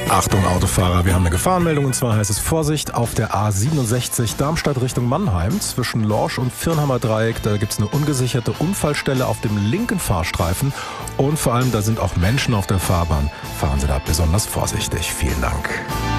Achtung Autofahrer, wir haben eine Gefahrenmeldung und zwar heißt es Vorsicht auf der A67 Darmstadt Richtung Mannheim zwischen Lorsch und Virnheimer Dreieck. Da gibt es eine ungesicherte Unfallstelle auf dem linken Fahrstreifen und vor allem da sind auch Menschen auf der Fahrbahn. Fahren Sie da besonders vorsichtig. Vielen Dank.